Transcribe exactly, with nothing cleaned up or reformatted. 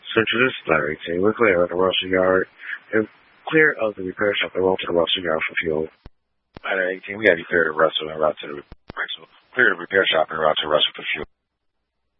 Central, this is Larry T. We're clear of the Russell Yard and clear of the repair shop and roll to the Russell Yard for fuel. At eighteen, we have you clear to Russell and route to the Russell. Clear the repair shop and route to Russell for fuel.